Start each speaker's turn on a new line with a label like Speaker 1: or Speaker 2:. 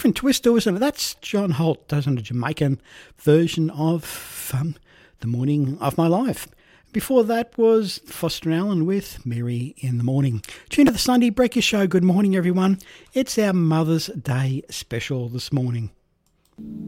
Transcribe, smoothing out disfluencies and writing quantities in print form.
Speaker 1: different twist, isn't it? That's John Holt does a Jamaican version of The Morning of My Life. Before that was Foster and Allen with Mary in the Morning. Tune to the Sunday Breakfast Show. Good morning, everyone. It's our Mother's Day special this morning.